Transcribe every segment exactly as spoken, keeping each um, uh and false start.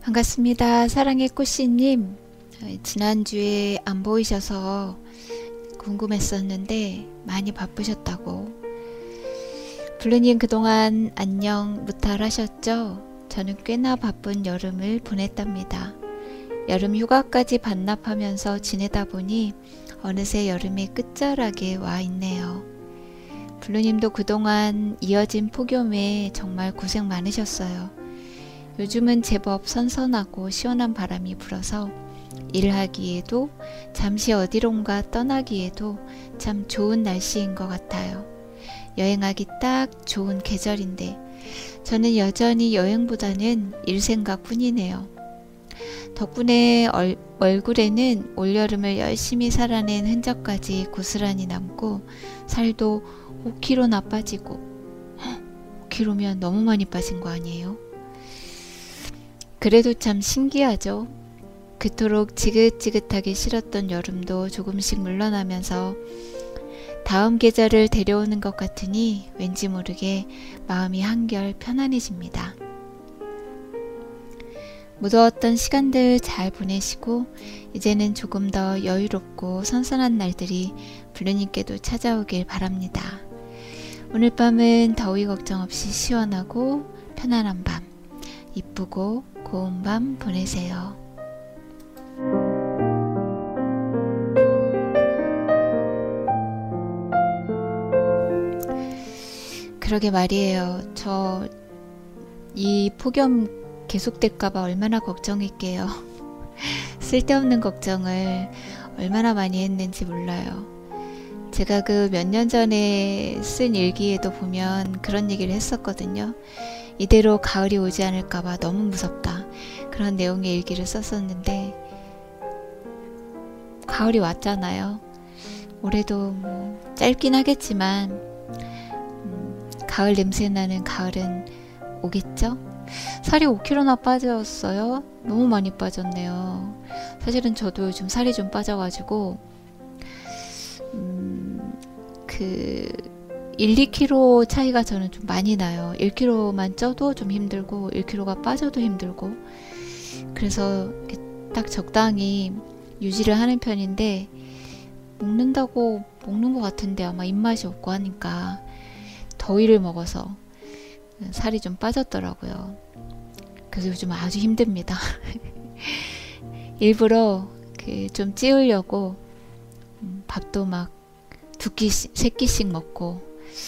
반갑습니다. 사랑의 꽃씨님. 지난주에 안 보이셔서 궁금했었는데 많이 바쁘셨다고. 블루님 그동안 안녕 무탈하셨죠? 저는 꽤나 바쁜 여름을 보냈답니다. 여름 휴가까지 반납하면서 지내다 보니 어느새 여름의 끝자락에 와 있네요. 블루님도 그동안 이어진 폭염에 정말 고생 많으셨어요. 요즘은 제법 선선하고 시원한 바람이 불어서 일하기에도 잠시 어디론가 떠나기에도 참 좋은 날씨인 것 같아요. 여행하기 딱 좋은 계절인데 저는 여전히 여행보다는 일 생각뿐이네요. 덕분에 얼, 얼굴에는 올여름을 열심히 살아낸 흔적까지 고스란히 남고 살도 오 킬로그램나 빠지고 오 킬로그램면 너무 많이 빠진 거 아니에요? 그래도 참 신기하죠. 그토록 지긋지긋하게 싫었던 여름도 조금씩 물러나면서 다음 계절을 데려오는 것 같으니 왠지 모르게 마음이 한결 편안해집니다. 무더웠던 시간들 잘 보내시고 이제는 조금 더 여유롭고 선선한 날들이 블루님께도 찾아오길 바랍니다. 오늘 밤은 더위 걱정 없이 시원하고 편안한 밤, 이쁘고 고운 밤 보내세요. 그러게 말이에요. 저 이 폭염 계속될까봐 얼마나 걱정할게요. 쓸데없는 걱정을 얼마나 많이 했는지 몰라요. 제가 그 몇 년 전에 쓴 일기에도 보면 그런 얘기를 했었거든요. 이대로 가을이 오지 않을까봐 너무 무섭다. 그런 내용의 일기를 썼었는데 가을이 왔잖아요. 올해도 뭐 짧긴 하겠지만 음, 가을 냄새나는 가을은 오겠죠? 살이 오 킬로그램나 빠졌어요. 너무 많이 빠졌네요. 사실은 저도 요즘 살이 좀 빠져가지고 음, 그 일, 이 킬로그램 차이가 저는 좀 많이 나요. 일 킬로그램만 쪄도 좀 힘들고 일 킬로그램가 빠져도 힘들고 그래서 딱 적당히 유지를 하는 편인데 먹는다고 먹는 것 같은데 아마 입맛이 없고 하니까 더위를 먹어서 살이 좀 빠졌더라고요. 그래서 요즘 아주 힘듭니다. 일부러 그 좀 찌우려고 밥도 막 두 끼씩, 세 끼씩 먹고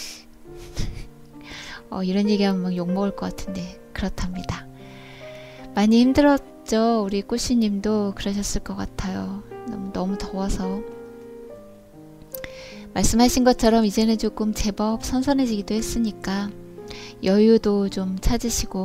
어, 이런 얘기하면 막 욕먹을 것 같은데 그렇답니다. 많이 힘들었죠. 우리 꼬시님도 그러셨을 것 같아요. 너무, 너무 더워서. 말씀하신 것처럼 이제는 조금 제법 선선해지기도 했으니까 여유도 좀 찾으시고